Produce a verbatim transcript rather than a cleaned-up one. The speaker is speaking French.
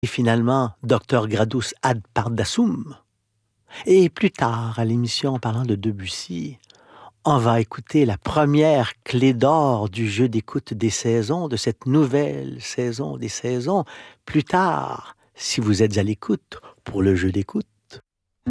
et finalement Docteur Gradus ad Pardassum. Et plus tard, à l'émission en parlant de Debussy, on va écouter la première clé d'or du jeu d'écoute des saisons, de cette nouvelle saison des saisons. Plus tard, si vous êtes à l'écoute pour le jeu d'écoute,